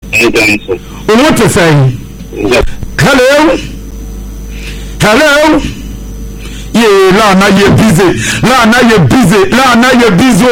What to say? Hello? Hello? Yeah, Lana, you're busy. Lana, you're busy. Lana, you're busy.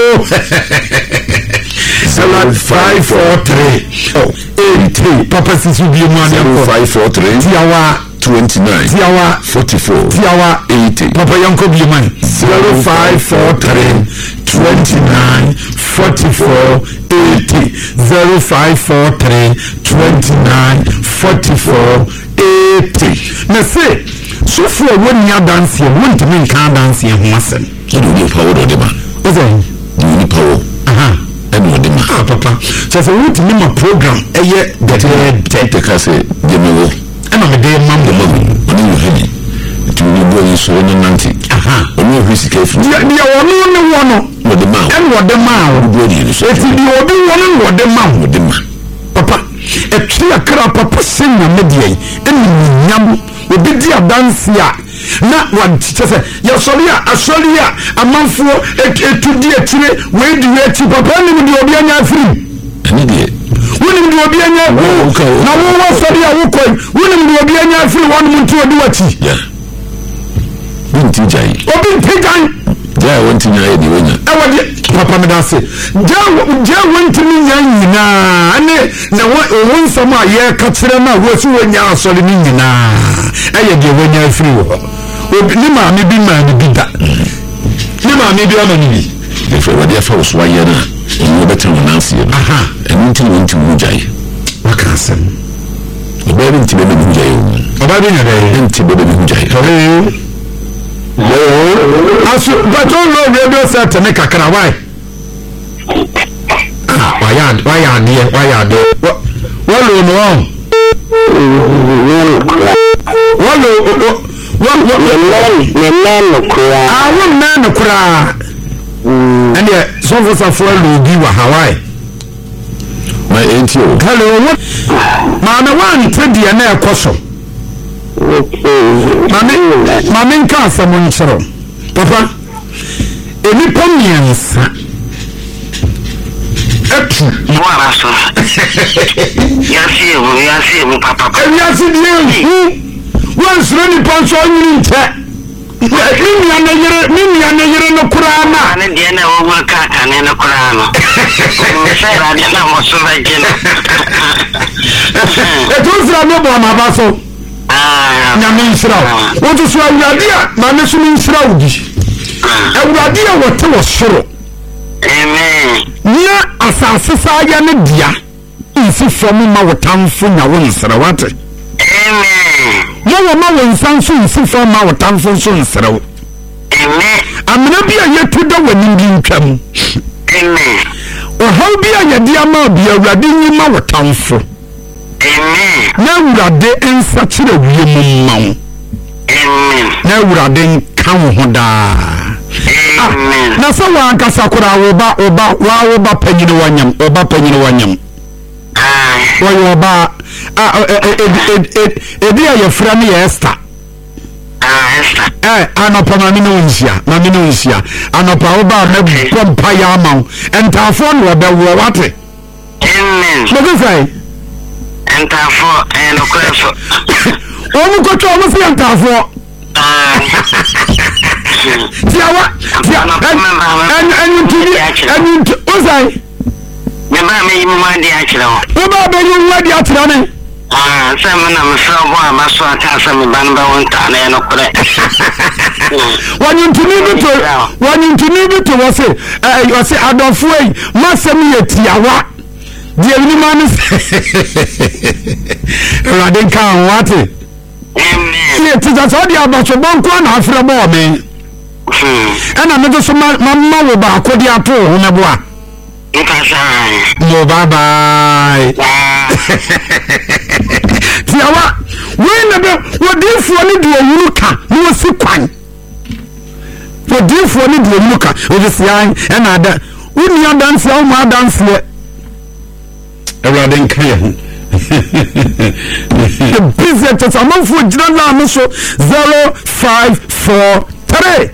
543 83. Papa says you be one 543 Tiawa 29 Tiawa 44 Tiawa 80. Papa Yanko be man 0543 29 44 80 0543 29 44 80. Now say so for when you dance here, want to make can dance here, Mason. You don't need power, Dema. What's that? You need power. And what Dema. Ah, Papa. So I want to make a program. A year that the Casse, Demo. And I'm a day, Mamma. When you heavy, it will be going so in the 90. When you visit carefully, you are only one with the mouth and what the mouth. It will be one and what the mouth with the man. Papa, a clear crap, Papa, sing a media, and yam. We did the dance here. Not one teacher said, Yasolia, Asolia, a month for a 2 dear tree, where do you keep up any with your Biana free? An idiot. Wouldn't you be any now? Who was Solia Wuko? Wouldn't you be any free 1 month to a duty? Yeah. Didn't TJ? Or been taken? Yeah, I went to know the winner. I want Papa Medase. Joe went to me, and now one summer, yeah, Katrina was when you are solid in I get when you're free. Nima, maybe man, be that. Nima, maybe I'm an enemy. If I were there for Swayana, you better announce you. And until went to Mujay. What can I say? About into the Mujay. About in a day, into the Mujay. But all the radio said to make a caraway. Why are dear? And yet, some of us are for Hawaii. My ATO. Hello, what? Mamma, one, 20 and a question. Mamma can't someone show. Papa, any ponions. Yes, Papa. Yes, once ready punch on you. Mimi anayere no kurana. Ane diene owa kaka ne no kurana. Mse ra diena mosuba gina. Etuzra no bo na baso. Nyame nsira. Wotu so awuradea na ne so nsira udi. Awuradea wote wo soro. Amen. Na asase saaya ne dia. Nsi fomu ma wotamfo nya wo nsira wate. Amen. Yawo ma wo nsanso nsi fomu ma wotamfo so nsira wo. Amen. Amena bia yetu da wani bi ntwam. Amen. Ohaw bia ye dia ma bia awurade nyi ma wotamfo. Amen. Na awurade ensa kire wie mu mawo. Amen. Na awurade ka wo hoda. Amen. Na so wa ankasa kura oba panyine wanyam, oba panyine wanyam. Wa oba edia ye fra ne Esther. Esther. Anopa na me no nsia. Anopa oba me pompa ya amaw. Entafo no be wo wate. Amen. Mo go say entafo no kwefo. Omu ko to mo se entafo. Tiawa and Ozai. Never made you my dear children. Oba be you wadi atrane. Some of them from one must want to some bamba one time and no play. When you need it to was it, you say, I don't way, Massami Tiawa. The only man is Radinka, what it? It is all the about your bonk one after a moment. And another some mamma will back with the apple on a bois. No, bye. Tiawa, when what do for any do a looker? No, sick one. What do for any do a looker? With this young and other. Wouldn't you dance all my dance yet? A riding clear. The business a month for General 0543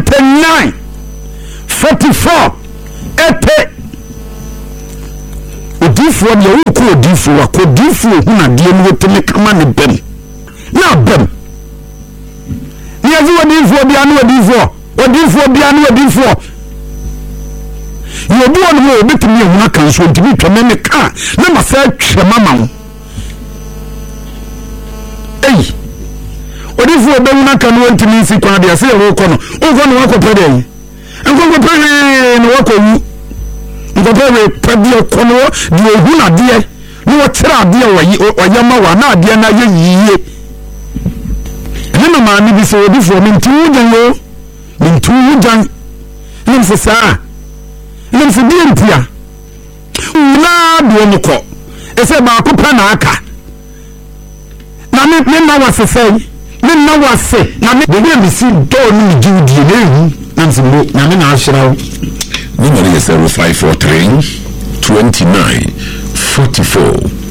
29 44 80 odifo de wo ko odifo wa ko odifo hu na de mu woteme kama ne bem na bem ni azu odifo bia no odifo bia no odifo yobu on mo obetumi hu aka so ntimi tweme me ka na masa twa mama ei odifo be hu aka no ntimi nsi kwa de ase wo ko no wakopede yi enko pede no wakowu ngobere pede ko no de hu na de no wotira de oyama wa na de na ye yiye ene ma ni bi so odifo mi ntu wujan nim se saa nim se di ntia na do no ko ese ba ko pa na aka na me na wasesei me na wase na me de bi si do ni judi na ehu na se mo na me na ahira number is 0543 29 44